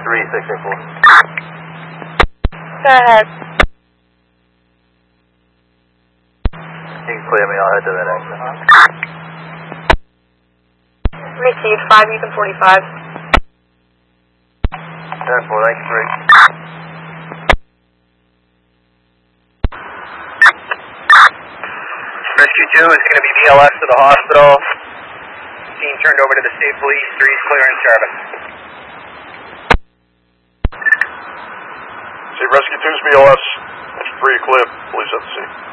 3684. Go ahead. You can clear me, I'll head to that exit. Received 5 Houston 45. 10-4, thank you, 3. Rescue 2 is going to be BLS to the hospital. Scene turned over to the state police. 3 is clear in service. See, Rescue 2's BLS. 3 clear. Police at the scene.